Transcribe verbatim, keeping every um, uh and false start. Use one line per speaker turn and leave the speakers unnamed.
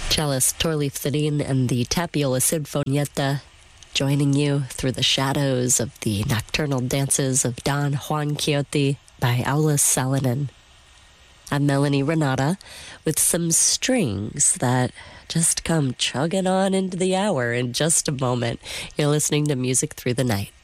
Cellist Torleif Thedin and the Tapiola Sinfonietta joining you through the shadows of the nocturnal dances of Don Juan Quixote by Aulis Salonen. I'm Melanie Renata with some strings that just come chugging on into the hour in just a moment. You're listening to Music Through the Night.